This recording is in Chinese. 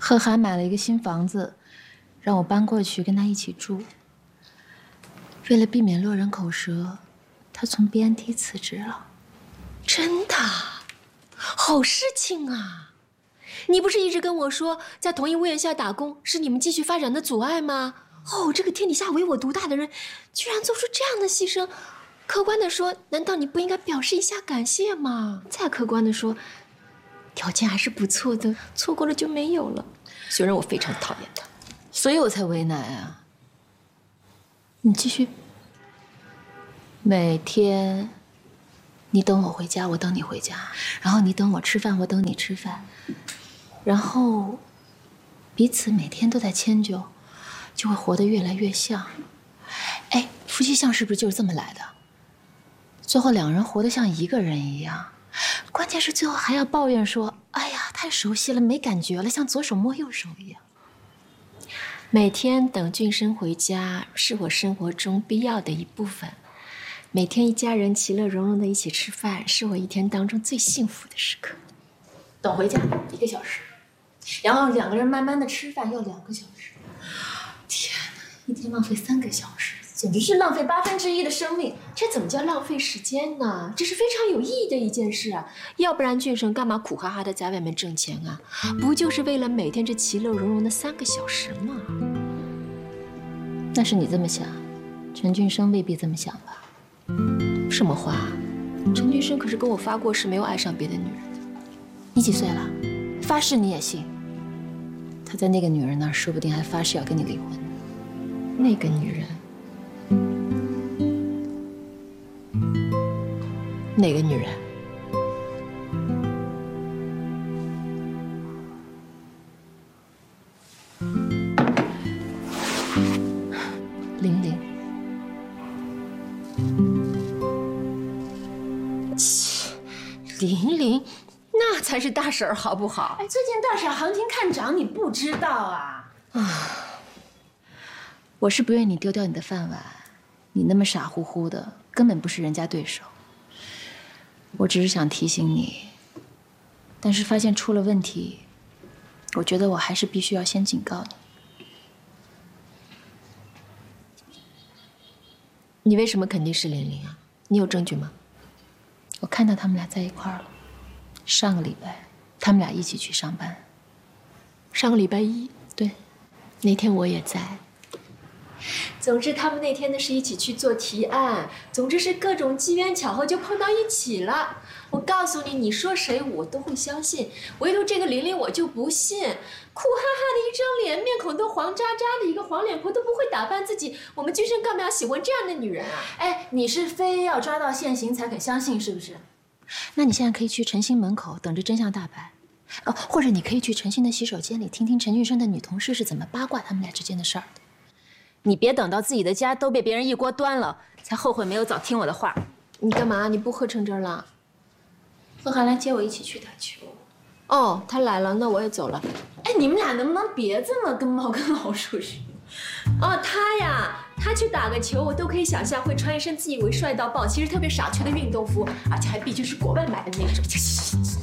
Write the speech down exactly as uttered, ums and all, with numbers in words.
贺涵买了一个新房子，让我搬过去跟他一起住。为了避免落人口舌，他从 B N T 辞职了。 真的？好事情啊！你不是一直跟我说，在同一屋檐下打工是你们继续发展的阻碍吗？哦，这个天底下唯我独大的人，居然做出这样的牺牲。客观的说，难道你不应该表示一下感谢吗？再客观的说，条件还是不错的，错过了就没有了。虽然我非常讨厌他， 所以我才为难啊。你继续。每天，你等我回家，我等你回家，然后你等我吃饭，我等你吃饭，然后彼此每天都在迁就，就会活得越来越像。哎，夫妻相是不是就是这么来的？最后两人活得像一个人一样，关键是最后还要抱怨说：“哎呀，太熟悉了，没感觉了，像左手摸右手一样。” 每天等俊生回家是我生活中必要的一部分。每天一家人其乐融融的一起吃饭，是我一天当中最幸福的时刻。 等回家一个小时，然后两个人慢慢的吃饭要两个小时。天哪，一天浪费三个小时，简直是浪费八分之一的生命。 这怎么叫浪费时间呢？这是非常有意义的一件事啊！要不然俊生干嘛苦哈哈的在外面挣钱啊？不就是为了每天这其乐融融的三个小时吗？ 那是你这么想，陈俊生未必这么想吧？ 什么话？陈俊生可是跟我发过誓，没有爱上别的女人的。 你几岁了？发誓你也信？他在那个女人那儿，说不定还发誓要跟你离婚。 那个女人？哪个女人？ 玲玲。 玲玲，那才是大婶儿，好不好？ 哎，最近大婶行情看涨，你不知道啊？啊，我是不愿你丢掉你的饭碗，你那么傻乎乎的，根本不是人家对手。我只是想提醒你，但是发现出了问题，我觉得我还是必须要先警告你。 你为什么肯定是玲玲啊？你有证据吗？ 我看到他们俩在一块儿了。上个礼拜，他们俩一起去上班。 上个礼拜一， 对， 那天我也在。总之，他们那天呢是一起去做提案，总之是各种机缘巧合就碰到一起了。我告诉你，你说谁我都会相信，唯独这个玲玲我就不信。苦哈哈的一张脸，面孔都黄渣渣的一个黄脸婆，都不会打扮自己。我们君生干嘛要喜欢这样的女人啊？ 哎，你是非要抓到现行才肯相信是不是？那你现在可以去陈星门口等着真相大白，哦，或者你可以去陈星的洗手间里听听陈俊生的女同事是怎么八卦他们俩之间的事儿的。你别等到自己的家都被别人一锅端了，才后悔没有早听我的话。 你干嘛？你不喝橙汁了？ 贺涵来接我一起去打球。 哦，他来了，那我也走了。 哎，你们俩能不能别这么跟猫跟老鼠似的？ 哦，他呀，他去打个球，我都可以想象会穿一身自以为帅到爆，其实特别傻缺的运动服，而且还必须是国外买的那种。